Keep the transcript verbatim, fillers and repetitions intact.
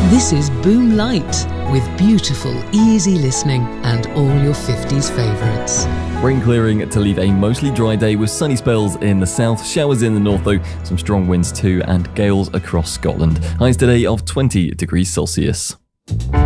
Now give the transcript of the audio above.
This is Boom Light, with beautiful, easy listening and all your fifties favourites. Rain clearing to leave a mostly dry day with sunny spells in the south, showers in the north though, some strong winds too, and gales across Scotland. Highs today of twenty degrees Celsius.